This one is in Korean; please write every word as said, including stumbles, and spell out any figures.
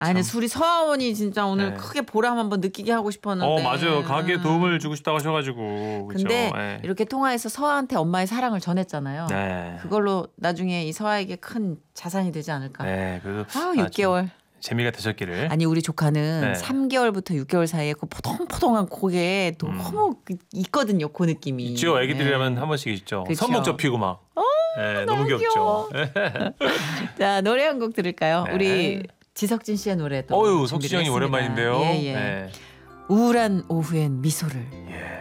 아니 우리 서아원이 진짜 오늘 네. 크게 보람 한번 느끼게 하고 싶었는데. 어 맞아요. 가게에 도움을 주고 싶다고 하셔가지고. 그쵸? 근데 네. 이렇게 통화해서 서아한테 엄마의 사랑을 전했잖아요. 네. 그걸로 나중에 이 서아에게 큰 자산이 되지 않을까. 네, 그래도 아, 육 개월. 재미가 되셨기를. 아니 우리 조카는 네. 삼 개월부터 육 개월 사이에 그 포동포동한 고개 너무 음. 있거든요. 그 느낌이. 있죠. 애기들이라면 네. 한 번씩 있죠. 그쵸. 손목 접히고 막. 어, 네, 너무 귀엽죠. 자, 노래 한 곡 들을까요? 네. 우리 지석진 씨의 노래도. 어유, 석진이 형이 오랜만인데요. 예, 예. 네. 우울한 오후엔 미소를. 예.